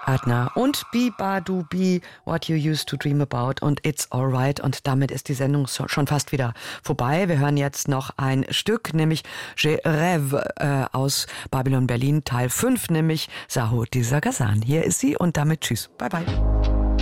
Adna und Be Badu Be What You Used to Dream About und It's Alright. Und damit ist die Sendung schon fast wieder vorbei. Wir hören jetzt noch ein Stück, nämlich Je Rêve aus Babylon Berlin, Teil 5, nämlich Sahur Dizagazan. Hier ist sie und damit tschüss. Bye bye.